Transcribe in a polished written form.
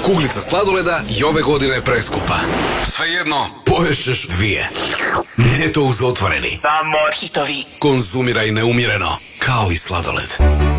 Kuglica sladoleda i ove godine preskupa. Svejedno, poješćeš 2. Ljeto uz otvoreni. Samo hitovi. Konzumiraj neumjereno, kao i sladoled.